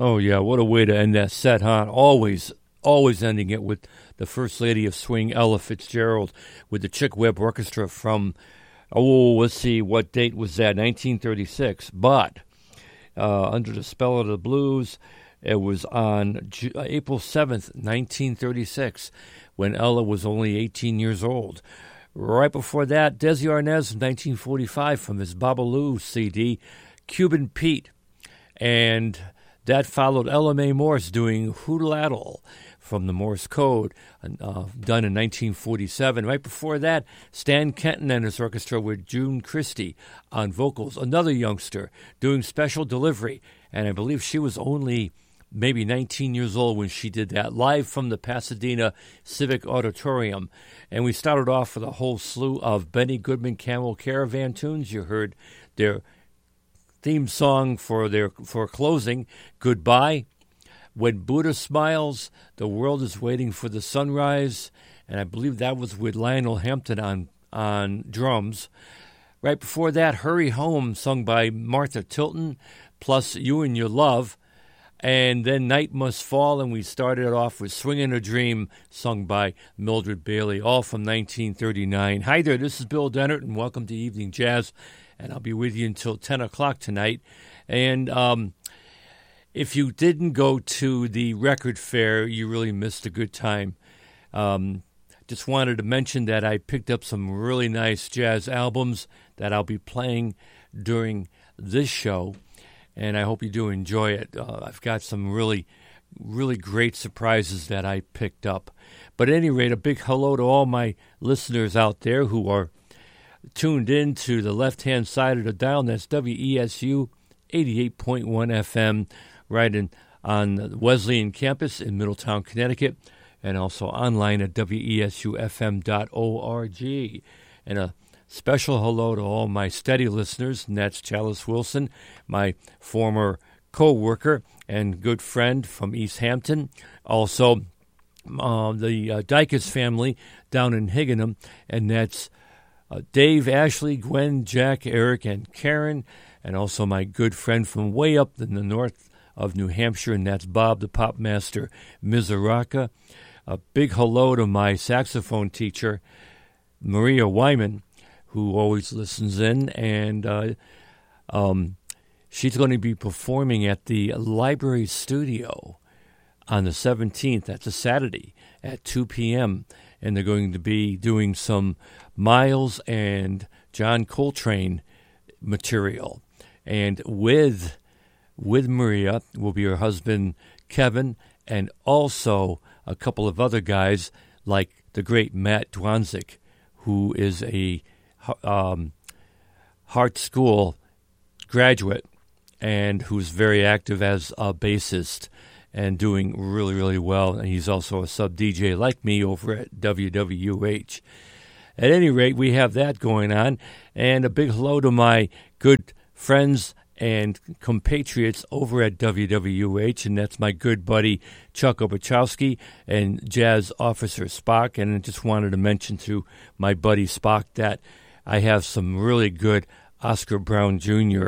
Oh, yeah, what a way to end that set, huh? Always ending it with the First Lady of Swing, Ella Fitzgerald, with the Chick Webb Orchestra from, let's see, what date was that? 1936. But Under the Spell of the Blues, it was on April 7th, 1936, when Ella was only 18 years old. Right before that, Desi Arnaz, 1945, from his Babalu CD, Cuban Pete. And that followed Ella Mae Morse doing Hoodle-Addle from the Morse Code, done in 1947. Right before that, Stan Kenton and his orchestra with June Christie on vocals, another youngster doing Special Delivery. And I believe she was only maybe 19 years old when she did that, live from the Pasadena Civic Auditorium. And we started off with a whole slew of Benny Goodman Camel Caravan tunes. You heard their theme song for closing, Goodbye, When Buddha Smiles, The World is Waiting for the Sunrise, and I believe that was with Lionel Hampton on drums. Right before that, Hurry Home, sung by Martha Tilton, plus You and Your Love, and then Night Must Fall, and we started off with Swingin' a Dream, sung by Mildred Bailey, all from 1939. Hi there, this is Bill Dennert, and welcome to Evening Jazz. And I'll be with you until 10 o'clock tonight. And if you didn't go to the record fair, you really missed a good time. Just wanted to mention that I picked up some really nice jazz albums that I'll be playing during this show, and I hope you do enjoy it. I've got some really, really great surprises that I picked up. But at any rate, a big hello to all my listeners out there who are tuned in to the left-hand side of the dial. That's WESU 88.1 FM right on the Wesleyan campus in Middletown, Connecticut, and also online at wesufm.org. And a special hello to all my steady listeners, and that's Chalice Wilson, my former co-worker and good friend from East Hampton. Also, the Dykes family down in Higganum, and that's Dave, Ashley, Gwen, Jack, Eric, and Karen, and also my good friend from way up in the north of New Hampshire, and that's Bob the Pop Master Mizuraka. A big hello to my saxophone teacher, Maria Wyman, who always listens in, and she's going to be performing at the Library Studio on the 17th. That's a Saturday at 2 p.m., and they're going to be doing some Miles and John Coltrane material. And with Maria will be her husband, Kevin, and also a couple of other guys like the great Matt Dwanzik, who is a Hart School graduate and who's very active as a bassist and doing really, really well. And he's also a sub-DJ like me over at WWH. At any rate, we have that going on. And a big hello to my good friends and compatriots over at WWH, and that's my good buddy Chuck Obachowski and Jazz Officer Spock. And I just wanted to mention to my buddy Spock that I have some really good Oscar Brown Jr.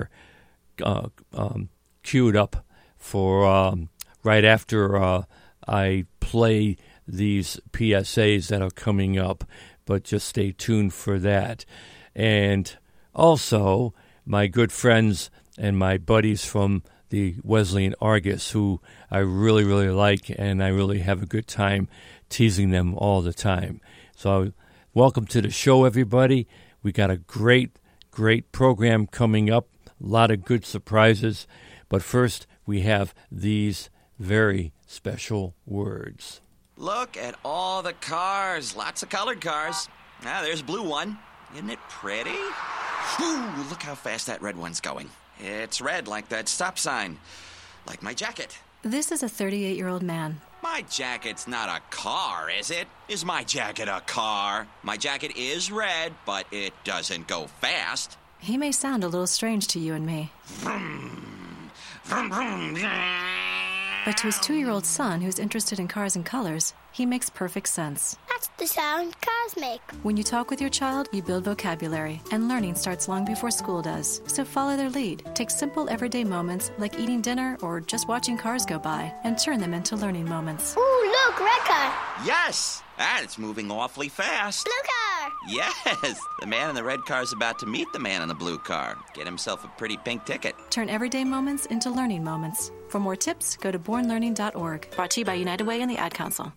Queued up for right after I play these PSAs that are coming up, but just stay tuned for that. And also my good friends and my buddies from the Wesleyan Argus, who I really, really like, and I really have a good time teasing them all the time. So welcome to the show, everybody. We got a great, great program coming up, a lot of good surprises. But first, we have these very special words. Look at all the cars. Lots of colored cars. Ah, there's a blue one. Isn't it pretty? Whew, look how fast that red one's going. It's red like that stop sign. Like my jacket. This is a 38-year-old man. My jacket's not a car, is it? Is my jacket a car? My jacket is red, but it doesn't go fast. He may sound a little strange to you and me. Vroom, vroom, vroom. But to his 2-year-old son, who's interested in cars and colors, he makes perfect sense. That's the sound cars make. When you talk with your child, you build vocabulary, and learning starts long before school does. So follow their lead. Take simple everyday moments like eating dinner or just watching cars go by and turn them into learning moments. Ooh, look, red car. Yes! And it's moving awfully fast. Blue car. Yes! The man in the red car's about to meet the man in the blue car. Get himself a pretty pink ticket. Turn everyday moments into learning moments. For more tips, go to bornlearning.org. Brought to you by United Way and the Ad Council.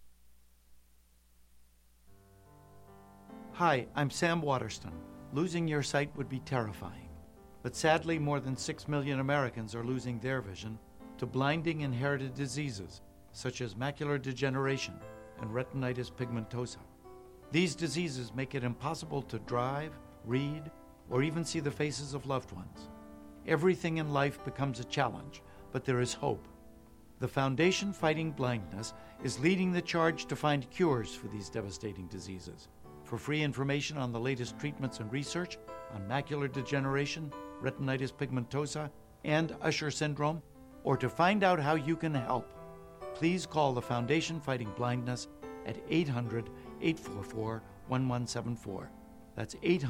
Hi, I'm Sam Waterston. Losing your sight would be terrifying. But sadly, more than 6 million Americans are losing their vision to blinding inherited diseases such as macular degeneration and retinitis pigmentosa. These diseases make it impossible to drive, read, or even see the faces of loved ones. Everything in life becomes a challenge, but there is hope. The Foundation Fighting Blindness is leading the charge to find cures for these devastating diseases. For free information on the latest treatments and research on macular degeneration, retinitis pigmentosa, and Usher syndrome, or to find out how you can help, please call the Foundation Fighting Blindness at 800-844-1174. That's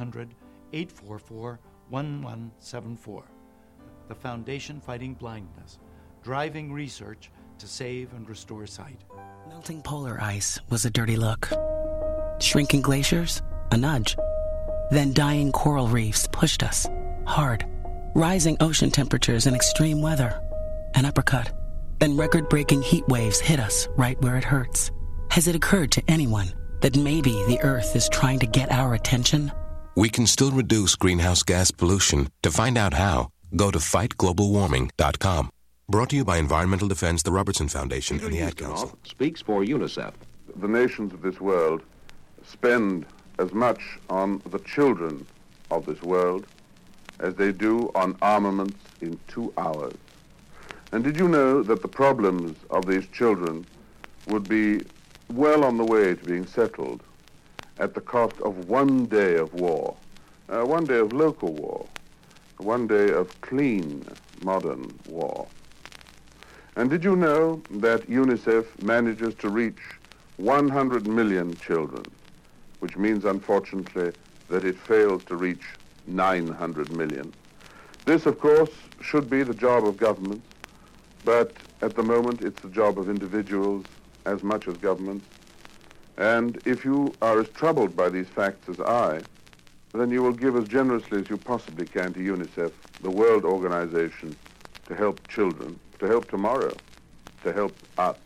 800-844-1174. The Foundation Fighting Blindness, driving research to save and restore sight. Melting polar ice was a dirty look. Shrinking glaciers, a nudge. Then dying coral reefs pushed us, hard. Rising ocean temperatures and extreme weather, an uppercut. Then record-breaking heat waves hit us right where it hurts. Has it occurred to anyone that maybe the Earth is trying to get our attention? We can still reduce greenhouse gas pollution. To find out how, go to fightglobalwarming.com. Brought to you by Environmental Defense, the Robertson Foundation, and the Ad Council. Speaks for UNICEF. The nations of this world spend as much on the children of this world as they do on armaments in 2 hours. And did you know that the problems of these children would be well on the way to being settled at the cost of 1 day of war, 1 day of local war, 1 day of clean, modern war? And did you know that UNICEF manages to reach 100 million children, which means, unfortunately, that it fails to reach 900 million? This, of course, should be the job of governments, but at the moment it's the job of individuals as much as governments. And if you are as troubled by these facts as I, then you will give as generously as you possibly can to UNICEF, the world organization, to help children, to help tomorrow, to help us.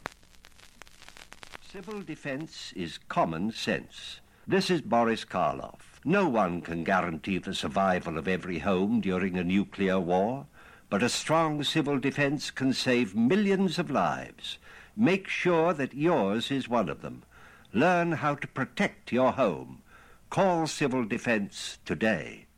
Civil defense is common sense. This is Boris Karloff. No one can guarantee the survival of every home during a nuclear war, but a strong civil defense can save millions of lives. Make sure that yours is one of them. Learn how to protect your home. Call Civil Defense today.